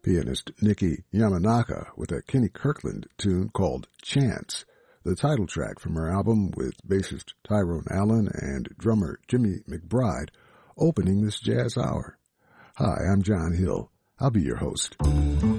pianist Nikki Yamanaka with a Kenny Kirkland tune called Chance, the title track from her album with bassist Tyrone Allen and drummer Jimmy McBride, opening this jazz hour. Hi, I'm John Hill. I'll be your host.